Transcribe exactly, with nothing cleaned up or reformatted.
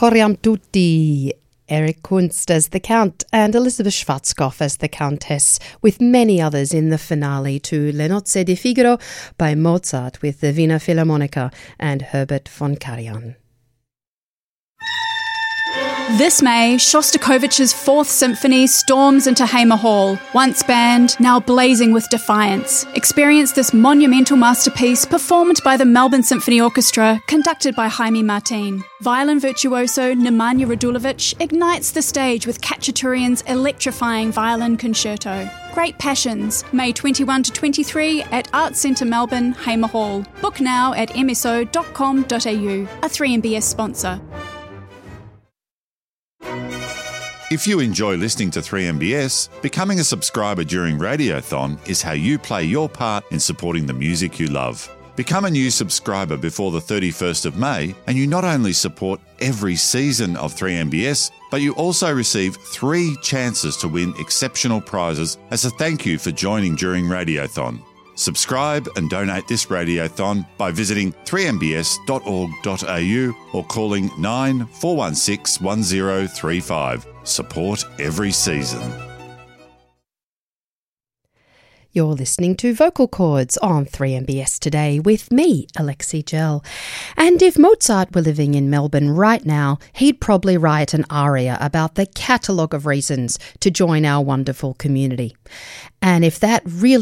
Coriam tutti. Eric Kunst as the Count and Elizabeth Schwarzkopf as the Countess, with many others in the finale to Le Nozze di Figaro by Mozart with the Wiener Philharmoniker and Herbert von Karajan. This May, Shostakovich's Fourth Symphony storms into Hamer Hall. Once banned, now blazing with defiance. Experience this monumental masterpiece performed by the Melbourne Symphony Orchestra, conducted by Jaime Martin. Violin virtuoso Nemanja Radulovic ignites the stage with Khachaturian's electrifying violin concerto. Great Passions, May twenty-first to twenty-third at Arts Centre Melbourne, Hamer Hall. Book now at m s o dot com dot a u, a three M B S sponsor. If you enjoy listening to three M B S, becoming a subscriber during Radiothon is how you play your part in supporting the music you love. Become a new subscriber before the thirty-first of May and you not only support every season of three M B S, but you also receive three chances to win exceptional prizes as a thank you for joining during Radiothon. Subscribe and donate this Radiothon by visiting three m b s dot org dot a u or calling nine four one six one zero three five. Support every season. You're listening to Vocal Chords on three M B S today with me, Alexi Gell. And if Mozart were living in Melbourne right now, he'd probably write an aria about the catalogue of reasons to join our wonderful community. And if that really